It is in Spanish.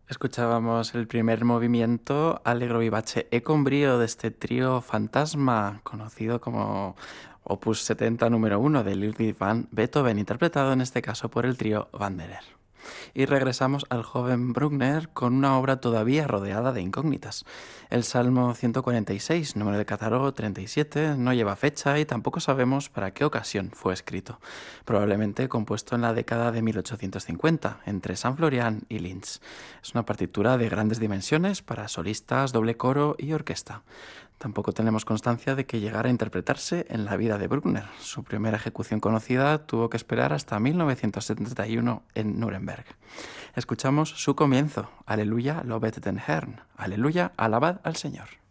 Escuchábamos el primer movimiento Allegro vivace e con brío de este trío Fantasma, conocido como Opus 70 número 1 de Ludwig van Beethoven, interpretado en este caso por el trío Wanderer. Y regresamos al joven Bruckner con una obra todavía rodeada de incógnitas. El Salmo 146, número de catálogo 37, no lleva fecha y tampoco sabemos para qué ocasión fue escrito. Probablemente compuesto en la década de 1850, entre San Florian y Linz. Es una partitura de grandes dimensiones para solistas, doble coro y orquesta. Tampoco tenemos constancia de que llegara a interpretarse en la vida de Bruckner. Su primera ejecución conocida tuvo que esperar hasta 1971 en Nuremberg. Escuchamos su comienzo, Aleluya, lobet den Herrn, Aleluya, alabad al Señor.